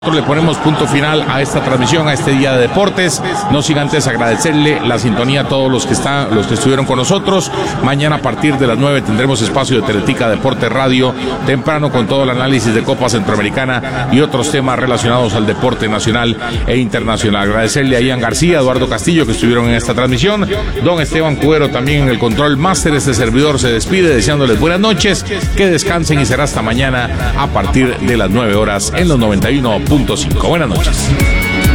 Le ponemos punto final a esta transmisión, a este día de deportes. No sin antes agradecerle la sintonía a todos los que estuvieron con nosotros. Mañana a partir de las 9 tendremos espacio de Teletica Deporte Radio temprano con todo el análisis de Copa Centroamericana y otros temas relacionados al deporte nacional e internacional. Agradecerle a Ian García, a Eduardo Castillo que estuvieron en esta transmisión. Don Esteban Cuero también en el control máster. Este servidor se despide deseándoles buenas noches, que descansen y será hasta mañana a partir de las 9 horas en los 91.5. Buenas noches.